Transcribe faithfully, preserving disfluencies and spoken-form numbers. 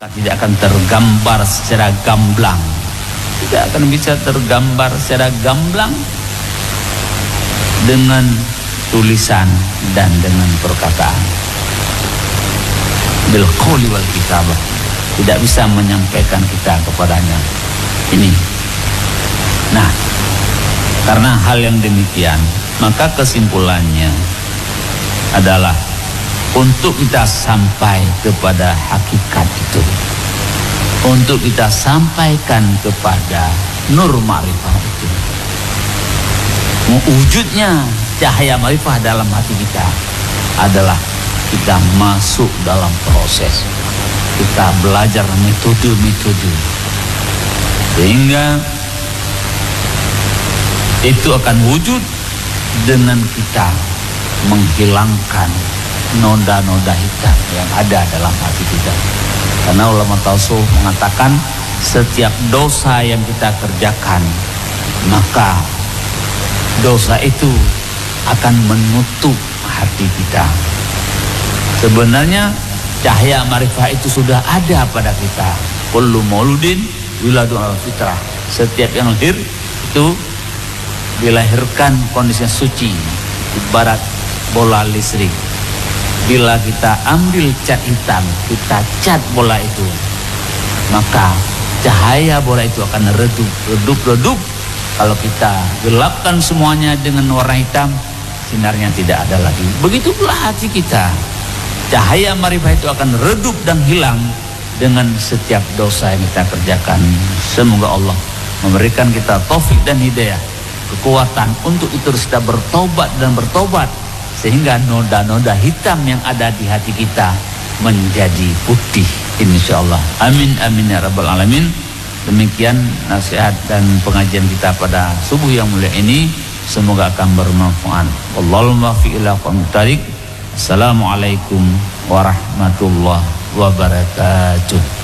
tidak akan tergambar secara gamblang, tidak akan bisa tergambar secara gamblang dengan tulisan dan dengan perkataan. Bil qouli wal kitabah, tidak bisa menyampaikan kita kepadanya ini. Nah, karena hal yang demikian, maka kesimpulannya adalah untuk kita sampai kepada hakikat itu, untuk kita sampaikan kepada nur ma'rifah itu, wujudnya cahaya ma'rifah dalam hati kita adalah kita masuk dalam proses, kita belajar metode-metode, sehingga itu akan wujud dengan kita menghilangkan noda-noda hitam yang ada dalam hati kita. Karena ulama tasawuf mengatakan setiap dosa yang kita kerjakan, maka dosa itu akan menutup hati kita. Sebenarnya cahaya ma'rifah itu sudah ada pada kita. Kullu mauludin yuladun ala fitrah. Setiap yang lahir itu dilahirkan kondisinya suci, ibarat bola listrik. Bila kita ambil cat hitam, kita cat bola itu, maka cahaya bola itu akan redup, redup, redup. Kalau kita gelapkan semuanya dengan warna hitam, sinarnya tidak ada lagi. Begitu pula hati kita, cahaya ma'rifah itu akan redup dan hilang dengan setiap dosa yang kita kerjakan. Semoga Allah memberikan kita taufik dan hidayah, kekuatan untuk itu kita bertobat dan bertobat, sehingga noda-noda hitam yang ada di hati kita menjadi putih, insyaallah. Amin amin ya rabbal alamin. Demikian nasihat dan pengajian kita pada subuh yang mulia ini, semoga akan bermanfaat. Wallahul muwaffiq ila aqwamit thoriq. Assalamualaikum warahmatullahi wabarakatuh.